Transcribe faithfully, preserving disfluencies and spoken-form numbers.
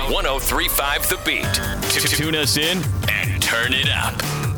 one oh three point five The Beat. Tune us in and turn it up.